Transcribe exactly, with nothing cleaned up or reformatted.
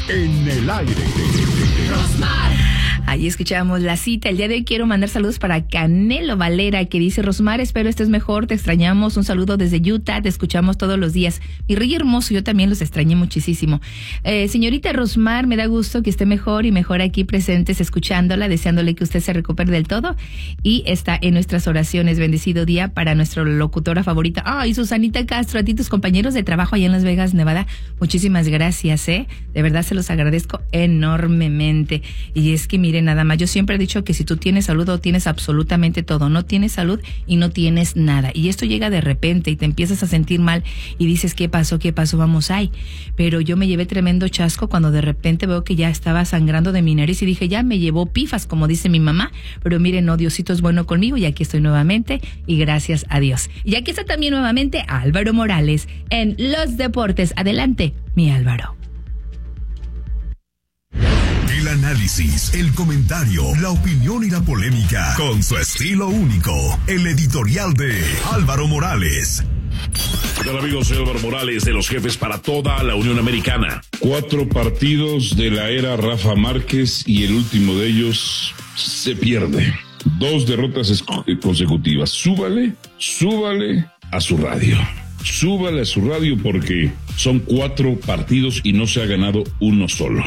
en el aire. Rosmar. Ahí escuchamos la cita. El día de hoy quiero mandar saludos para Canelo Valera, que dice: Rosmar, espero estés mejor, te extrañamos. Un saludo desde Utah, te escuchamos todos los días. Mi rey hermoso, yo también los extrañé muchísimo. Eh, señorita Rosmar, me da gusto que esté mejor y mejor aquí presentes, escuchándola, deseándole que usted se recupere del todo y está en nuestras oraciones. Bendecido día para nuestra locutora favorita. Ay, Susanita Castro, a ti, tus compañeros de trabajo allá en Las Vegas, Nevada, muchísimas gracias, ¿eh? De verdad se los agradezco enormemente. Y es que, mire, nada más, yo siempre he dicho que si tú tienes salud, o tienes absolutamente todo. No tienes salud y no tienes nada. Y esto llega de repente y te empiezas a sentir mal y dices: ¿qué pasó? ¿Qué pasó? Vamos, ay. Pero yo me llevé tremendo chasco cuando de repente veo que ya estaba sangrando de mi nariz y dije: ya me llevó pifas, como dice mi mamá. Pero miren, no, Diosito es bueno conmigo y aquí estoy nuevamente y gracias a Dios. Y aquí está también nuevamente Álvaro Morales en Los Deportes. Adelante, mi Álvaro. El análisis, el comentario, la opinión y la polémica, con su estilo único, el editorial de Álvaro Morales. ¿Qué tal, amigos? Soy Álvaro Morales, de los jefes para toda la Unión Americana. Cuatro partidos de la era Rafa Márquez y el último de ellos se pierde. Dos derrotas consecutivas. Súbale, súbale a su radio. Súbale a su radio porque son cuatro partidos y no se ha ganado uno solo.